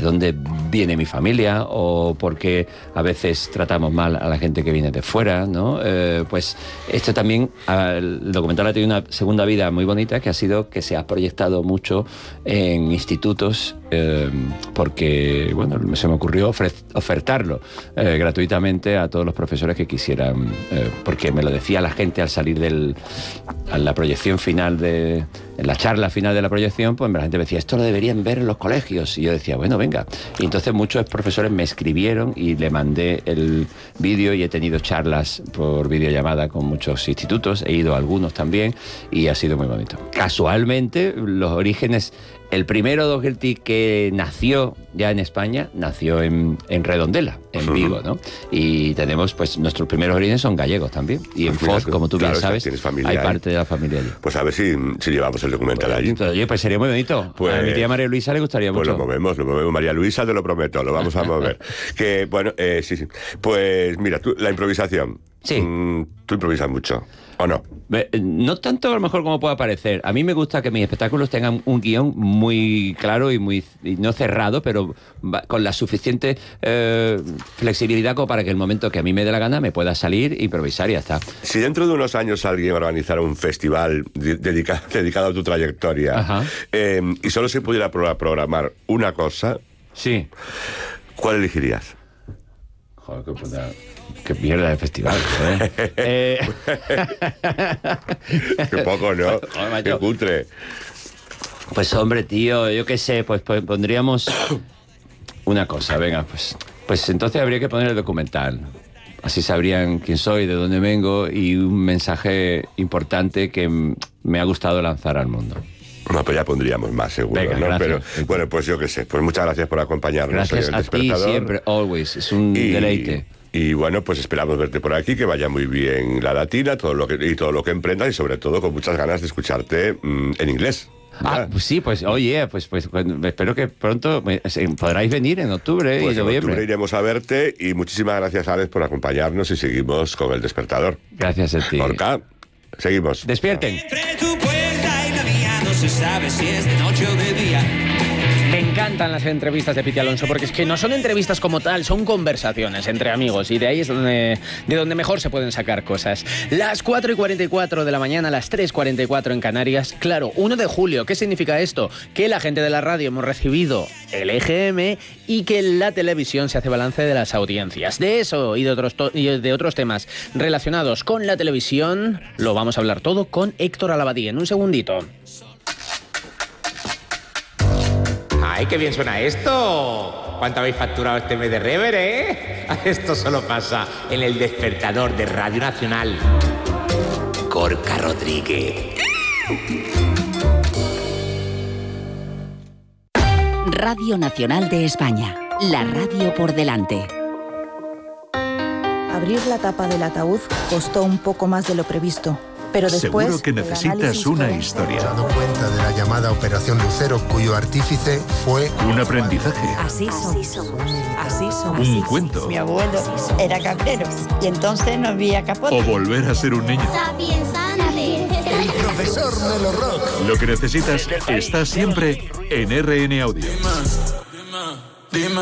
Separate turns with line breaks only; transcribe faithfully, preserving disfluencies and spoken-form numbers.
dónde viene mi familia o por qué a veces tratamos mal a la gente que viene de fuera, ¿no? Eh, pues esto también, el documental ha tenido una segunda vida muy bonita, que ha sido que se ha proyectado mucho en institutos, eh, porque, bueno, se me ocurrió ofertarlo eh, gratuitamente a todos los profesores que quisieran, eh, porque me lo decía la gente al salir del, a la proyección final de, en la charla final de la proyección, pues la gente me decía, esto lo deberían ver en los colegios, y yo decía, bueno, venga, y entonces muchos profesores me escribieron y le mandé el vídeo, y he tenido charlas por videollamada con muchos institutos, he ido a algunos también, y ha sido muy bonito. Casualmente, los orígenes, el primero Doherty que nació ya en España, nació en, en Redondela, en Vigo, ¿no? Y tenemos, pues, nuestros primeros orígenes son gallegos también. Y en Foz, como tú
claro,
bien sabes, hay
ahí.
parte de la familia allí.
Pues a ver si, si llevamos el documental
pues,
allí.
Entonces, oye, pues sería muy bonito. Pues, a mi tía María Luisa le gustaría
pues
mucho.
Pues lo movemos, lo movemos. María Luisa, te lo prometo, lo vamos a mover. Que, bueno, eh, sí, sí. Pues mira, tú, la improvisación.
Sí.
Mm, tú improvisas mucho, ¿o no?
No tanto a lo mejor como pueda parecer. A mí me gusta que mis espectáculos tengan un guión muy claro y muy y no cerrado, pero con la suficiente eh, flexibilidad como para que el momento que a mí me dé la gana me pueda salir, improvisar y ya está.
Si dentro de unos años alguien organizara un festival dedica, dedicado a tu trayectoria eh, y solo se pudiera programar una cosa,
sí,
¿cuál elegirías?
Joder, qué puta... Qué mierda de festival, ¿eh? eh...
Qué poco, ¿no? Joder, qué cutre.
Pues hombre, tío, yo qué sé, pues, pues pondríamos una cosa, venga, pues, pues entonces habría que poner el documental. Así sabrían quién soy, de dónde vengo y un mensaje importante que me ha gustado lanzar al mundo.
No, pues ya pondríamos más, seguro.
Venga,
¿no?
gracias.
Pero bueno, pues yo qué sé. Pues muchas gracias por acompañarnos.
Gracias
hoy
a ti siempre, always. Es un
y,
deleite.
Y bueno, pues esperamos verte por aquí, que vaya muy bien la latina, todo lo que, y todo lo que emprendas, y sobre todo con muchas ganas de escucharte mmm, en inglés.
Ah, pues sí, pues oye, pues, pues, pues espero que pronto me, podráis venir en octubre
pues
y
en
noviembre.
octubre iremos a verte, y muchísimas gracias, Alex, por acompañarnos, y seguimos con El Despertador.
Gracias a ti.
Lorca, seguimos.
Despierten.
Entre tu puerta y la mía no se sabe si es de noche o de día.
Me encantan las entrevistas de Piti Alonso, porque es que no son entrevistas como tal, son conversaciones entre amigos, y de ahí es donde, de donde mejor se pueden sacar cosas. Las cuatro y cuarenta y cuatro de la mañana, las tres y cuarenta y cuatro en Canarias. Claro, uno de julio, ¿qué significa esto? Que la gente de la radio hemos recibido el E G M y que la televisión se hace balance de las audiencias. De eso y de otros, to- y de otros temas relacionados con la televisión lo vamos a hablar todo con Héctor Alabadí en un segundito.
¡Ay, qué bien suena esto! ¿Cuánto habéis facturado este mes de Rever, eh? Esto solo pasa en El Despertador de Radio Nacional. Gorka Rodríguez.
Radio Nacional de España. La radio por delante.
Abrir la tapa del ataúd costó un poco más de lo previsto. Pero después,
seguro que necesitas una historia.
He dado cuenta de la llamada Operación Lucero, cuyo artífice fue
un aprendizaje.
Así somos. Así somos.
Un cuento.
Mi abuelo era cabrero y entonces no había capote.
O volver a ser un niño.
el profesor Melo Rock.
Lo que necesitas está siempre en R N Audio.